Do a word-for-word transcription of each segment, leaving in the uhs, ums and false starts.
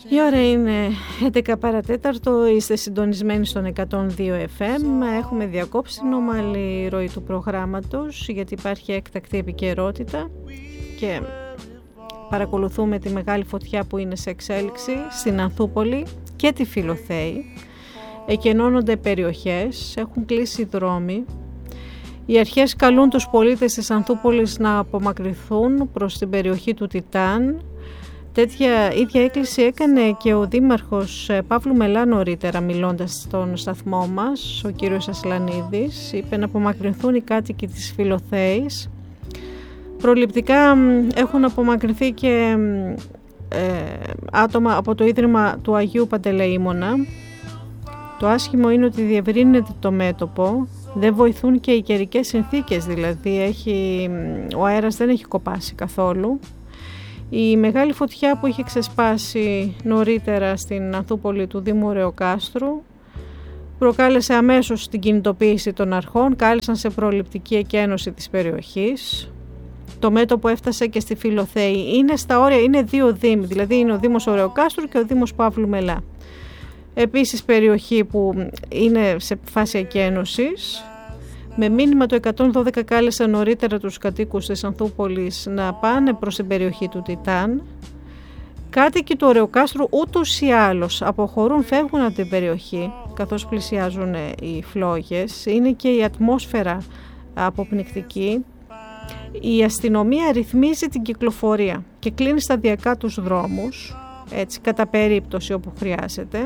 Η ώρα είναι έντεκα παρατέταρτο, είστε συντονισμένοι στον εκατόν δύο εφ εμ. Έχουμε διακόψει την ομαλή ροή του προγράμματος γιατί υπάρχει έκτακτη επικαιρότητα και παρακολουθούμε τη μεγάλη φωτιά που είναι σε εξέλιξη στην Ανθούπολη και τη Φιλοθέη. Εκενώνονται περιοχές, έχουν κλείσει δρόμοι. Οι αρχές καλούν τους πολίτες της Ανθούπολης να απομακρυνθούν προς την περιοχή του Τιτάν. Τέτοια ίδια έκκληση έκανε και ο Δήμαρχος Παύλου Μελά νωρίτερα, μιλώντας στον σταθμό μας, ο κύριος Ασλανίδης. Είπε να απομακρυνθούν οι κάτοικοι της Φιλοθέης. Προληπτικά έχουν απομακρυνθεί και ε, άτομα από το Ίδρυμα του Αγίου Παντελεήμωνα. Το άσχημο είναι ότι διευρύνεται το μέτωπο, δεν βοηθούν και οι καιρικές συνθήκες, δηλαδή έχει, ο αέρας δεν έχει κοπάσει καθόλου. Η μεγάλη φωτιά που είχε ξεσπάσει νωρίτερα στην Ανθούπολη του Δήμου Ωρεοκάστρου προκάλεσε αμέσως την κινητοποίηση των αρχών, κάλεσαν σε προληπτική εκένωση της περιοχής. Το μέτωπο έφτασε και στη Φιλοθέη. Είναι στα όρια, είναι δύο δήμοι, δηλαδή είναι ο Δήμος Ωρεοκάστρου και ο Δήμος Παύλου Μελά. Επίσης περιοχή που είναι σε φάση εκένωσης. Με μήνυμα το εκατόν δώδεκα κάλεσαν νωρίτερα τους κατοίκους της Ανθούπολης να πάνε προς την περιοχή του Τιτάν. Κάτοικοι του Ωρεοκάστρου ούτως ή άλλως αποχωρούν, φεύγουν από την περιοχή καθώς πλησιάζουν οι φλόγες. Είναι και η ατμόσφαιρα αποπνικτική. Η αστυνομία ρυθμίζει την κυκλοφορία και κλείνει σταδιακά τους δρόμους, έτσι κατά περίπτωση όπου χρειάζεται.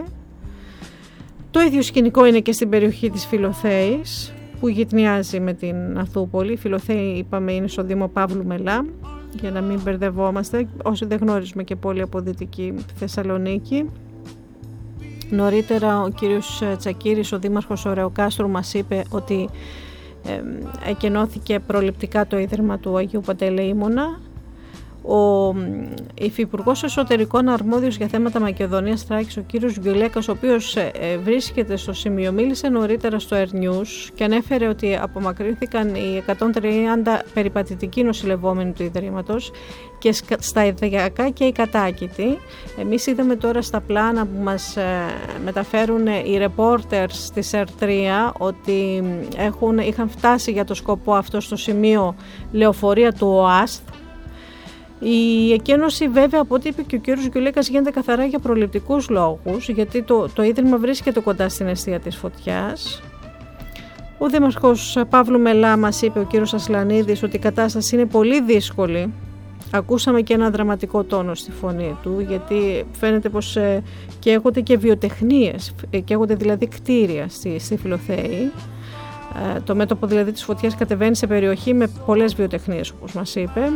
Το ίδιο σκηνικό είναι και στην περιοχή της Φιλοθέης που γειτνιάζει με την Ανθούπολη. Η Φιλοθέη, είπαμε, είναι στο Δήμο Παύλου Μελά, για να μην μπερδευόμαστε όσοι δεν γνωρίζουμε και πολύ από Δυτική Θεσσαλονίκη. Νωρίτερα ο κύριος Τσακίρης, ο Δήμαρχος Ωρεοκάστρου, μας είπε ότι ε, εκενώθηκε προληπτικά το Ίδρυμα του Αγίου Παντελεήμωνα. Ο Υφυπουργός Εσωτερικών αρμόδιος για θέματα Μακεδονίας Θράκης, ο κύριος Γκιουλέκας, ο οποίος ε, βρίσκεται στο σημείο, μίλησε νωρίτερα στο Air News και ανέφερε ότι απομακρύνθηκαν οι εκατόν τριάντα περιπατητικοί νοσηλευόμενοι του Ιδρύματος και σταδιακά και οι κατάκητοι. Εμείς είδαμε τώρα στα πλάνα που μας ε, μεταφέρουν οι reporters της Ερ τρία ότι έχουν, είχαν φτάσει για το σκοπό αυτό στο σημείο λεωφορεία του ΟΑΣΘ. Η εκένωση, βέβαια, από ό,τι είπε και ο κύριος Γκιουλέκας, γίνεται καθαρά για προληπτικούς λόγους, γιατί το, το Ίδρυμα βρίσκεται κοντά στην αιστεία της φωτιάς. Ο Δήμαρχος Παύλου Μελά μας είπε, ο κύριος Ασλανίδης, ότι η κατάσταση είναι πολύ δύσκολη. Ακούσαμε και ένα δραματικό τόνο στη φωνή του, γιατί φαίνεται πως ε, καίγονται και βιοτεχνίες, καίγονται δηλαδή κτίρια στη, στη Φιλοθέη. Ε, το μέτωπο δηλαδή της φωτιάς κατεβαίνει σε περιοχή με πολλές βιοτεχνίες, όπως μας είπε.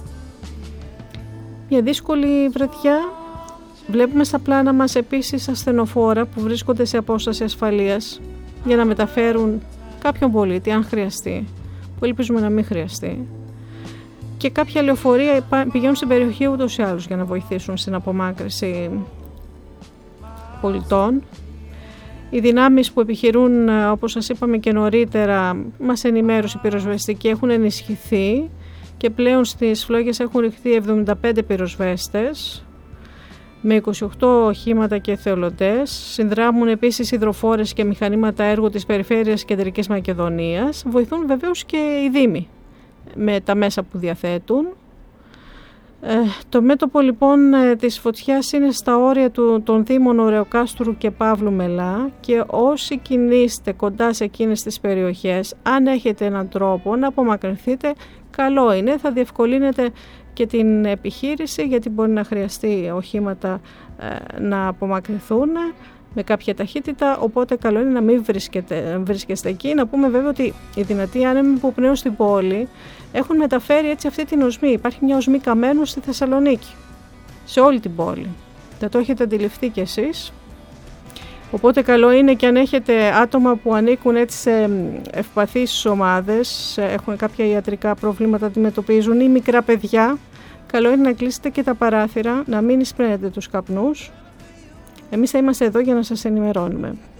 Μια δύσκολη βραδιά. Βλέπουμε στα πλάνα μας επίσης ασθενοφόρα που βρίσκονται σε απόσταση ασφαλείας για να μεταφέρουν κάποιον πολίτη αν χρειαστεί, που ελπίζουμε να μην χρειαστεί. Και κάποια λεωφορεία πηγαίνουν στην περιοχή ούτως ή άλλως για να βοηθήσουν στην απομάκρυνση πολιτών. Οι δυνάμεις που επιχειρούν, όπως σας είπαμε και νωρίτερα, μας ενημέρωσε η πυροσβεστική, έχουν ενισχυθεί και πλέον στις φλόγες έχουν ρηχθεί εβδομήντα πέντε πυροσβέστες με είκοσι οκτώ οχήματα και εθελοντές. Συνδράμουν επίσης υδροφόρες και μηχανήματα έργου της Περιφέρειας Κεντρικής Μακεδονίας. Βοηθούν βεβαίως και οι δήμοι με τα μέσα που διαθέτουν. Ε, το μέτωπο λοιπόν της φωτιάς είναι στα όρια του, των Δήμων Ωρεοκάστρου και Παύλου Μελά, και όσοι κινείστε κοντά σε εκείνες τις περιοχές, αν έχετε έναν τρόπο να απομακρυνθείτε, καλό είναι, θα διευκολύνετε και την επιχείρηση, γιατί μπορεί να χρειαστεί οχήματα ε, να απομακρυνθούν με κάποια ταχύτητα, οπότε καλό είναι να μην βρίσκετε, βρίσκεστε εκεί. Να πούμε βέβαια ότι οι δυνατοί άνεμοι που πνέουν στην πόλη έχουν μεταφέρει έτσι αυτή την οσμή. Υπάρχει μια οσμή καμένου στη Θεσσαλονίκη, σε όλη την πόλη. Θα το έχετε αντιληφθεί κι εσείς. Οπότε καλό είναι, και αν έχετε άτομα που ανήκουν έτσι σε ευπαθείς ομάδες, έχουν κάποια ιατρικά προβλήματα, αντιμετωπίζουν, ή μικρά παιδιά, καλό είναι να κλείσετε και τα παράθυρα, να μην εισπνέετε τους καπνούς. Εμείς θα είμαστε εδώ για να σας ενημερώνουμε.